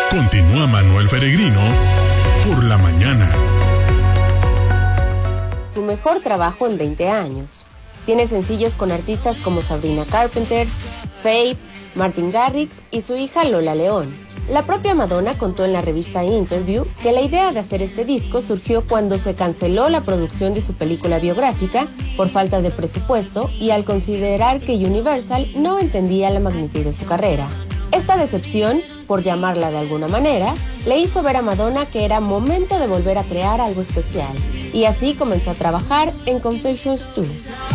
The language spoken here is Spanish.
Continúa Manuel Peregrino por la mañana. Su mejor trabajo en 20 años. Tiene sencillos con artistas como Sabrina Carpenter, Faith, Martin Garrix y su hija Lola León. La propia Madonna contó en la revista Interview que la idea de hacer este disco surgió cuando se canceló la producción de su película biográfica por falta de presupuesto y al considerar que Universal no entendía la magnitud de su carrera. Esta decepción, por llamarla de alguna manera, le hizo ver a Madonna que era momento de volver a crear algo especial, y así comenzó a trabajar en Confessions 2.